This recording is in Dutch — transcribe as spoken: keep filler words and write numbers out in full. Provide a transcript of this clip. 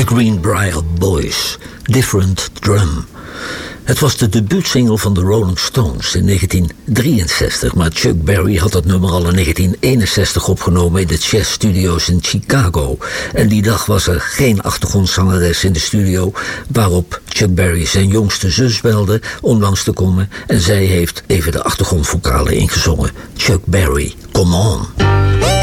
The Greenbrier Boys, Different Drum. Het was de debuutsingle van de Rolling Stones in negentien drieënzestig... maar Chuck Berry had dat nummer al in negentien eenenzestig opgenomen in de Chess Studios in Chicago. En die dag was er geen achtergrondzangeres in de studio, waarop Chuck Berry zijn jongste zus belde om langs te komen. En zij heeft even de achtergrondvokalen ingezongen. Chuck Berry, come on.